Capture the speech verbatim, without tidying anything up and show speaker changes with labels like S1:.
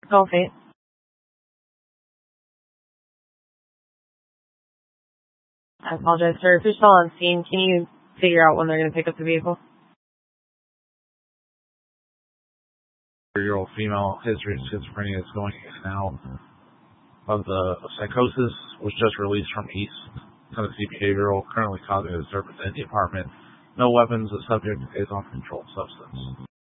S1: Call Fate. I apologize, sir. If you're still on scene, can you figure out when they're going to pick up the vehicle?
S2: Year-old female, history of schizophrenia is going in and out of the psychosis, was just released from East Tennessee Behavioral, currently causing a disturbance in the apartment. No weapons, the subject is on controlled substance.